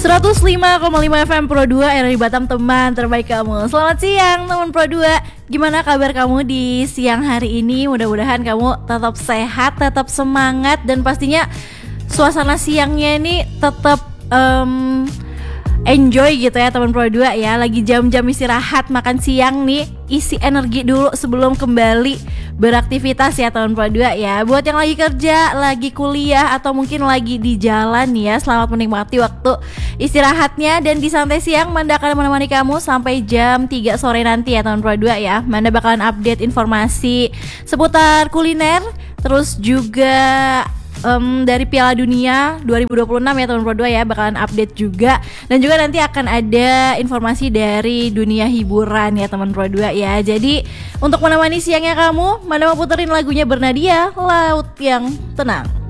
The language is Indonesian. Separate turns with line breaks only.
105,5 FM Pro 2 RRI Batam, teman terbaik kamu. Selamat siang teman Pro 2. Gimana kabar kamu di siang hari ini? Mudah-mudahan kamu tetap sehat, tetap semangat, dan pastinya suasana siangnya ini tetap enjoy gitu ya teman Pro 2 ya. Lagi jam-jam istirahat makan siang nih, isi energi dulu sebelum kembali beraktivitas ya teman Pro 2 ya. Buat yang lagi kerja, lagi kuliah, atau mungkin lagi di jalan ya, selamat menikmati waktu istirahatnya. Dan di Santai Siang, Manda akan menemani kamu sampai jam 3 sore nanti ya teman Pro 2 ya. Manda bakalan update informasi seputar kuliner, terus juga dari Piala Dunia 2026 ya teman Pro 2 ya, bakalan update juga. Dan juga nanti akan ada informasi dari dunia hiburan ya teman Pro 2 ya. Jadi untuk menemani siangnya kamu, Manda mau puterin lagunya Bernadia, Laut yang Tenang.